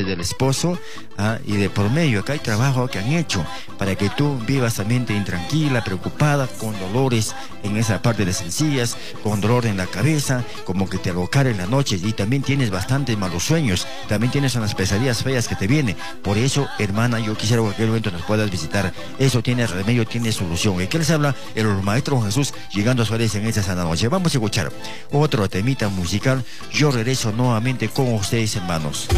del esposo, y de por medio acá hay trabajo que han hecho para que tú vivas también intranquila, preocupada, con dolores en esa parte de las encías, con dolor en la cabeza, como que te alocara en la noche, y también tienes bastantes malos sueños, también tienes unas pesadillas feas que te vienen. Por eso, hermana, yo quisiera que en aquel momento nos puedas visitar. Eso tiene remedio, tiene solución. ¿Y qué les habla? El Maestro Jesús, llegando a Suárez en esta sana noche. Vamos a escuchar otro temita musical. Yo regreso nuevamente con ustedes, hermanos.